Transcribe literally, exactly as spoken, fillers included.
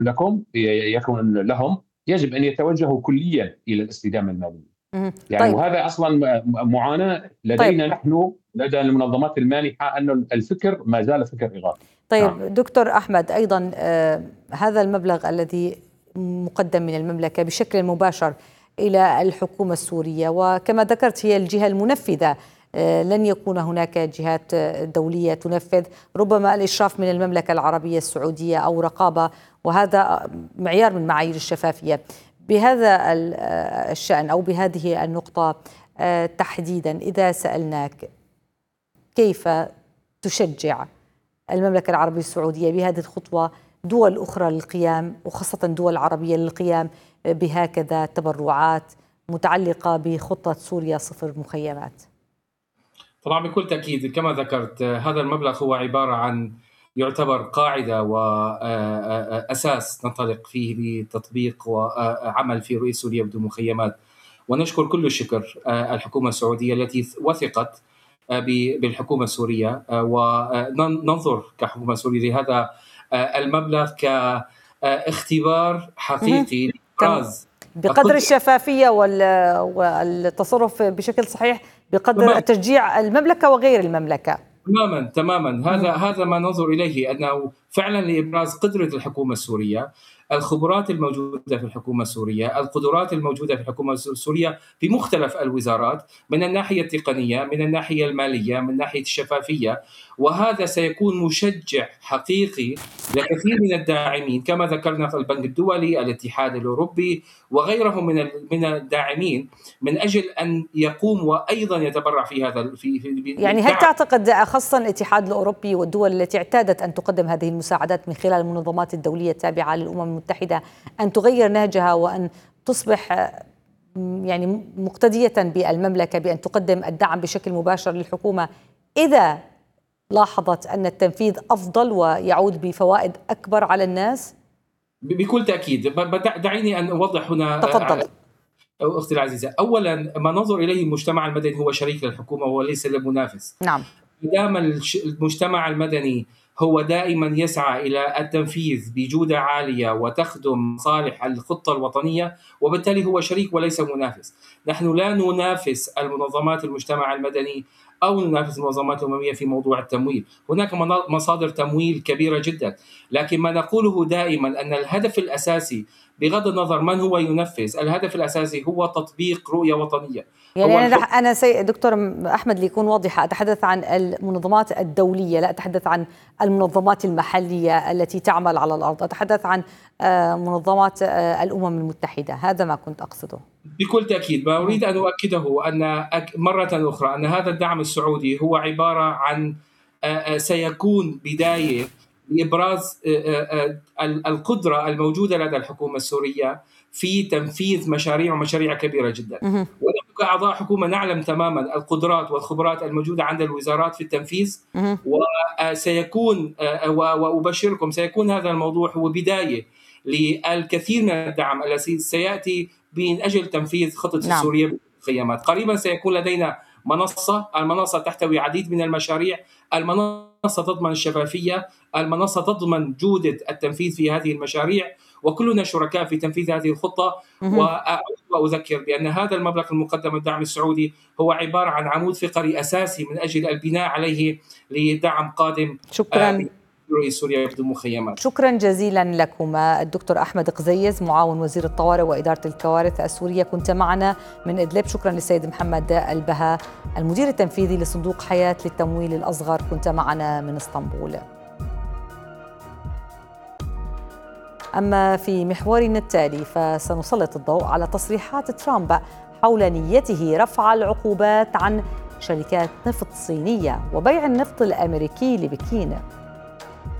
لكم يكون لهم، يجب أن يتوجهوا كليا إلى الاستدامة المالية. اهم. يعني طيب. وهذا أصلا معاناة طيب. لدينا نحن لدى المنظمات المانحة، أن الفكر ما زال فكر إغاثي. نعم. طيب دكتور أحمد، أيضا آه هذا المبلغ الذي مقدم من المملكة بشكل مباشر إلى الحكومة السورية، وكما ذكرت هي الجهة المنفذة، آه لن يكون هناك جهات دولية تنفذ، ربما الإشراف من المملكة العربية السعودية أو رقابة، وهذا معيار من معايير الشفافية. بهذا الشأن أو بهذه النقطة آه تحديدا، إذا سألناك كيف تشجع المملكة العربية السعودية بهذه الخطوة دول أخرى للقيام، وخاصة دول عربية للقيام بهكذا تبرعات متعلقة بخطة سوريا صفر مخيمات؟ طبعا بكل تأكيد كما ذكرت، هذا المبلغ هو عبارة عن يعتبر قاعدة وأساس ننطلق فيه لتطبيق وعمل في رؤية سوريا بدون مخيمات. ونشكر كل الشكر الحكومة السعودية التي وثقت بالحكومة السورية، وننظر كحكومة سورية لهذا المبلغ كاختبار حقيقي لإبراز بقدر الشفافية والتصرف بشكل صحيح، بقدر تشجيع المملكة وغير المملكة. تماما تماما هذا هذا ما ننظر إليه، أنه فعلا لإبراز قدرة الحكومة السورية، الخبرات الموجودة في الحكومة السورية، القدرات الموجودة في الحكومة السورية في مختلف الوزارات، من الناحية التقنية، من الناحية المالية، من ناحية الشفافية. وهذا سيكون مشجع حقيقي لكثير من الداعمين، كما ذكرنا في البنك الدولي، الاتحاد الأوروبي وغيرهم من من الداعمين، من أجل أن يقوم وأيضا يتبرع في هذا في, في يعني هل تعتقد خاصة الاتحاد الأوروبي والدول التي اعتادت أن تقدم هذه المساعدات من خلال المنظمات الدولية التابعة للأمم المتحدة أن تغير نهجها وأن تصبح يعني مقتدية بالمملكة بأن تقدم الدعم بشكل مباشر للحكومة إذا لاحظت أن التنفيذ أفضل ويعود بفوائد أكبر على الناس؟ بكل تأكيد. دعيني أن أوضح هنا. تفضل. أختي العزيزة، أولا ما ننظر إليه المجتمع المدني هو شريك للحكومة وليس المنافس. نعم. دام المجتمع المدني هو دائما يسعى إلى التنفيذ بجودة عالية وتخدم مصالح الخطة الوطنية، وبالتالي هو شريك وليس منافس. نحن لا ننافس المنظمات المجتمع المدني أو ننافس المنظمات الأممية في موضوع التمويل، هناك مصادر تمويل كبيرة جدا، لكن ما نقوله دائما أن الهدف الأساسي بغض النظر من هو ينفذ، الهدف الأساسي هو تطبيق رؤية وطنية. يعني أنا أنا سي دكتور أحمد ليكون واضحة، أتحدث عن المنظمات الدولية، لا أتحدث عن المنظمات المحلية التي تعمل على الأرض، أتحدث عن منظمات الأمم المتحدة، هذا ما كنت أقصده. بكل تأكيد ما أريد أن أؤكده أن مرة أخرى أن هذا الدعم السعودي هو عبارة عن سيكون بداية لإبراز القدرة الموجودة لدى الحكومة السورية في تنفيذ مشاريع ومشاريع كبيرة جدا. ونحن كأعضاء حكومة نعلم تماما القدرات والخبرات الموجودة عند الوزارات في التنفيذ، وسيكون وأبشركم سيكون هذا الموضوع هو بداية للكثير من الدعم الذي سيأتي من أجل تنفيذ خطة نعم. السورية بالمخيمات. قريبا سيكون لدينا منصة، المنصة تحتوي عديد من المشاريع، المنصة تضمن الشفافية، المنصة تضمن جودة التنفيذ في هذه المشاريع، وكلنا شركاء في تنفيذ هذه الخطة. وأذكر بأن هذا المبلغ المقدم الدعم السعودي هو عبارة عن عمود فقري أساسي من أجل البناء عليه لدعم قادم. شكرا. سوريا بدون مخيمات. شكرا جزيلا لكما. الدكتور أحمد قزيز معاون وزير الطوارئ وإدارة الكوارث السورية كنت معنا من إدلب. شكرا للسيد محمد البها المدير التنفيذي لصندوق حياة للتمويل الأصغر كنت معنا من اسطنبول. أما في محورنا التالي فسنسلط الضوء على تصريحات ترامب حول نيته رفع العقوبات عن شركات نفط صينية وبيع النفط الأمريكي لبكين.